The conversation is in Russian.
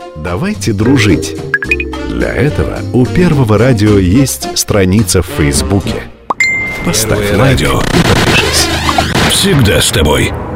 Давайте дружить. Для этого у Первого радио есть страница в Фейсбуке. Поставь лайк и подпишись. Всегда с тобой.